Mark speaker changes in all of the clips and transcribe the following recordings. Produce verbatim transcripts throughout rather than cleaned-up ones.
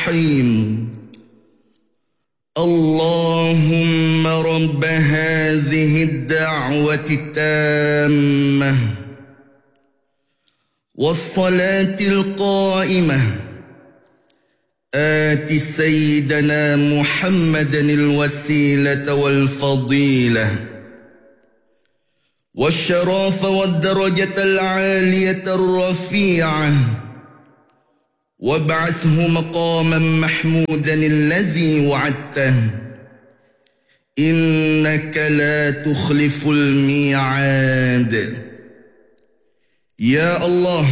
Speaker 1: الرحيم اللهم رب هذه الدعوة التامة والصلاة القائمة آت سيدنا محمدا الوسيلة والفضيلة والشرف والدرجة العالية الرفيعة وابعثه مقاما محمودا الذي وعدته إنك لا تخلف الميعاد. Ya Allah,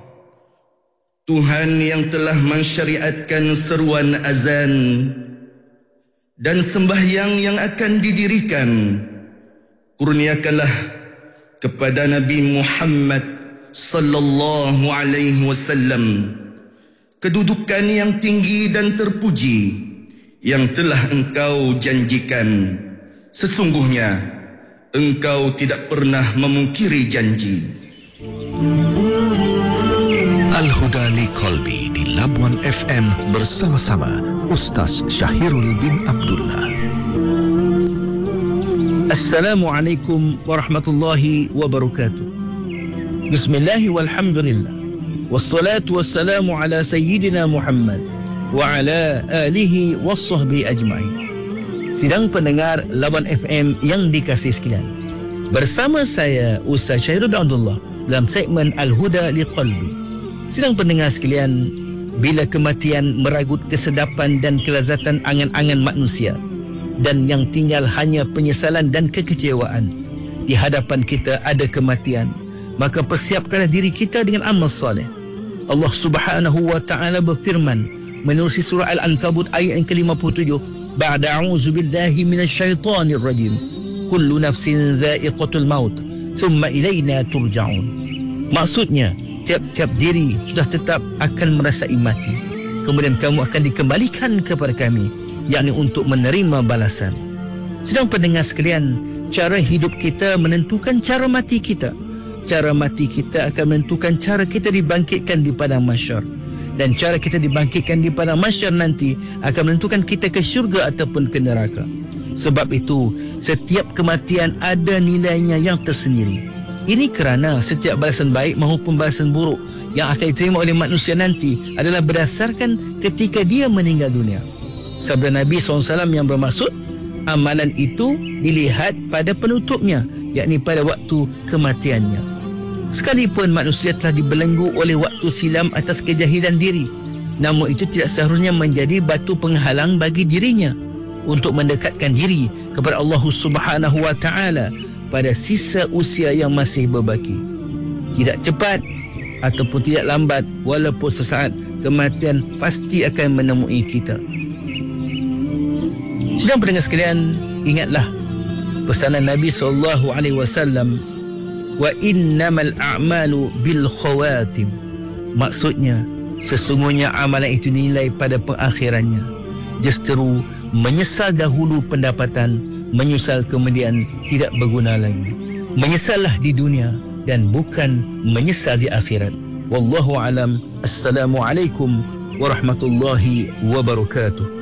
Speaker 1: Tuhan yang telah mensyariatkan seruan azan dan sembahyang yang akan didirikan, kurniakanlah kepada Nabi Muhammad sallallahu alaihi wasallam kedudukan yang tinggi dan terpuji yang telah Engkau janjikan. Sesungguhnya Engkau tidak pernah memungkiri janji.
Speaker 2: Al-Huda li Qalbi di Labuan F M bersama-sama Ustaz Syahirul bin Abdullah.
Speaker 3: Assalamualaikum warahmatullahi wabarakatuh. Bismillahi walhamdulillah. Wassalatu wassalamu ala sayyidina Muhammad wa ala alihi wassahbihi ajma'in. Sidang pendengar Labuan F M yang dikasihi sekalian, bersama saya Ustaz Syahirul bin Abdullah dalam segmen Al-Huda li Qalbi. Sidang pendengar sekalian, bila kematian meragut kesedapan dan kelazatan angan-angan manusia dan yang tinggal hanya penyesalan dan kekecewaan, di hadapan kita ada kematian, maka persiapkanlah diri kita dengan amal soleh. Allah Subhanahu wa taala berfirman menerusi surah Al-Ankabut ayat yang ke lima puluh tujuh, ba'da a'udzu billahi minasyaitonir rajim, kullu nafsin dha'iqatul maut thumma ilaina turja'un. Maksudnya, tiap-tiap diri sudah tetap akan merasai mati, kemudian kamu akan dikembalikan kepada kami, yakni untuk menerima balasan. Sedang pendengar sekalian, cara hidup kita menentukan cara mati kita. Cara mati kita akan menentukan cara kita dibangkitkan di padang mahsyar, dan cara kita dibangkitkan di padang mahsyar nanti akan menentukan kita ke syurga ataupun ke neraka. Sebab itu, setiap kematian ada nilainya yang tersendiri. Ini kerana setiap balasan baik maupun balasan buruk yang akan diterima oleh manusia nanti adalah berdasarkan ketika dia meninggal dunia. Sabda Nabi sallallahu alaihi wasallam yang bermaksud, amalan itu dilihat pada penutupnya, yakni pada waktu kematiannya. Sekalipun manusia telah dibelenggu oleh waktu silam atas kejahilan diri, namun itu tidak seharusnya menjadi batu penghalang bagi dirinya untuk mendekatkan diri kepada Allah Subhanahu wa taala pada sisa usia yang masih berbaki. Tidak cepat ataupun tidak lambat, walaupun sesaat, kematian pasti akan menemui kita. Sedang pendengar sekalian, ingatlah pesanan Nabi sallallahu alaihi wasallam, wa innamal a'malu bil khawatim. Maksudnya, sesungguhnya amalan itu dinilai pada pengakhirannya. Justeru menyesal dahulu pendapatan, menyesal kemudian tidak berguna lagi. Menyesallah di dunia dan bukan menyesal di akhirat. Wallahu alam. Assalamualaikum warahmatullahi wabarakatuh.